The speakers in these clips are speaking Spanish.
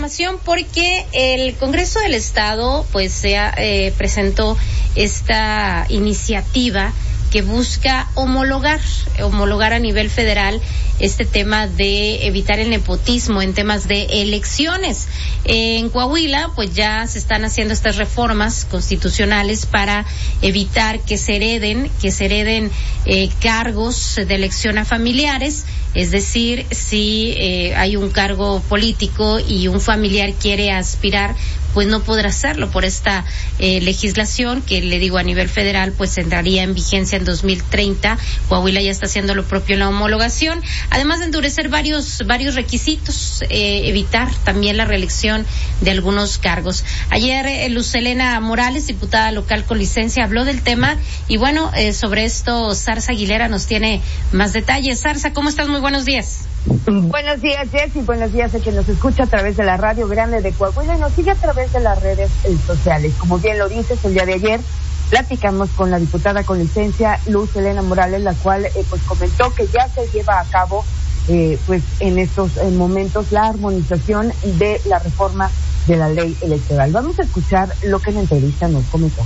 Porque el Congreso del Estado pues presentó esta iniciativa que busca homologar a nivel federal este tema de evitar el nepotismo en temas de elecciones. En Coahuila pues ya se están haciendo estas reformas constitucionales para evitar que se hereden cargos de elección a familiares. Es decir, si hay un cargo político y un familiar quiere aspirar, pues no podrá hacerlo por esta legislación que, le digo, a nivel federal pues entraría en vigencia en 2030. Coahuila ya está haciendo lo propio en la homologación, además de endurecer varios requisitos, evitar también la reelección de algunos cargos. Ayer Luz Helena Morales, diputada local con licencia, habló del tema y bueno, sobre esto Zarza Aguilera nos tiene más detalles. Zarza, ¿cómo estás? Muy buenos días. Buenos días, Jessy. Buenos días a quien nos escucha a través de la Radio Grande de Coahuila y nos sigue a través de las redes sociales. Como bien lo dices, el día de ayer platicamos con la diputada con licencia Luz Helena Morales, la cual pues comentó que ya se lleva a cabo pues en estos momentos la armonización de la reforma de la ley electoral. Vamos a escuchar lo que en la entrevista nos comentó.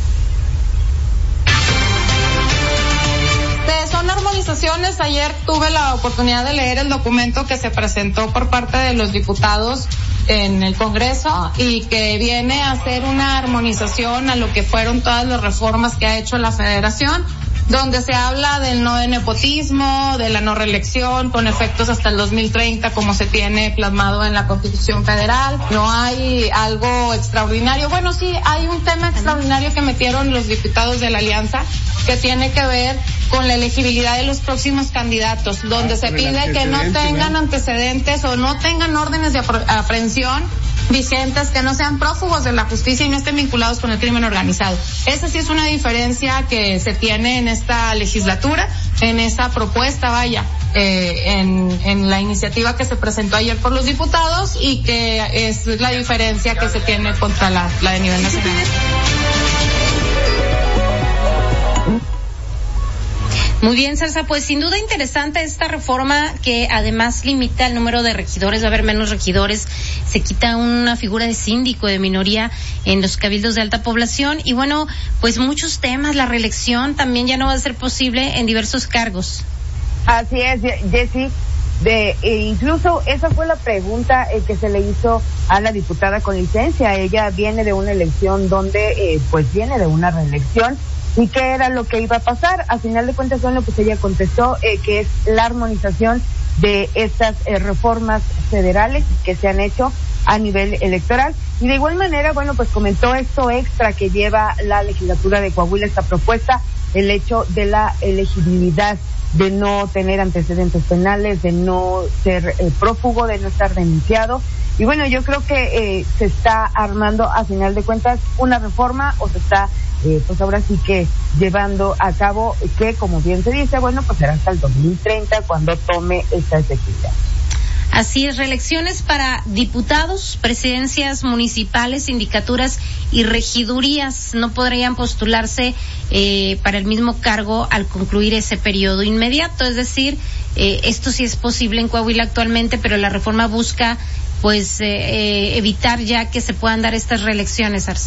Son armonizaciones. Ayer tuve la oportunidad de leer el documento que se presentó por parte de los diputados en el Congreso y que viene a hacer una armonización a lo que fueron todas las reformas que ha hecho la Federación, donde se habla del no de nepotismo, de la no reelección con efectos hasta el 2030 como se tiene plasmado en la Constitución Federal. No hay algo extraordinario. Bueno, sí, hay un tema extraordinario que metieron los diputados de la Alianza que tiene que ver con la elegibilidad de los próximos candidatos, donde se pide que no tengan antecedentes o no tengan órdenes de aprehensión vigentes, que no sean prófugos de la justicia y no estén vinculados con el crimen organizado. Esa sí es una diferencia que se tiene en esta legislatura, en esa propuesta, en la iniciativa que se presentó ayer por los diputados y que es la diferencia que se tiene contra la de nivel nacional. Muy bien, Zarza, pues sin duda interesante esta reforma que además limita el número de regidores, va a haber menos regidores, se quita una figura de síndico de minoría en los cabildos de alta población y bueno, pues muchos temas, la reelección también ya no va a ser posible en diversos cargos. Así es, Jessy. Incluso esa fue la pregunta que se le hizo a la diputada con licencia. Ella viene de una elección donde pues viene de una reelección. ¿Y qué era lo que iba a pasar? A final de cuentas, bueno, pues ella contestó que es la armonización de estas reformas federales que se han hecho a nivel electoral. Y de igual manera, bueno, pues comentó esto extra que lleva la legislatura de Coahuila, esta propuesta, el hecho de la elegibilidad, de no tener antecedentes penales, de no ser prófugo, de no estar denunciado. Y bueno, yo creo que se está armando a final de cuentas una reforma o se está pues ahora sí que llevando a cabo que, como bien se dice, bueno, pues será hasta el 2030 cuando tome esta efectividad. Así es, reelecciones para diputados, presidencias municipales, sindicaturas y regidurías no podrían postularse para el mismo cargo al concluir ese periodo inmediato. Es decir, esto sí es posible en Coahuila actualmente, pero la reforma busca pues evitar ya que se puedan dar estas reelecciones, Arce.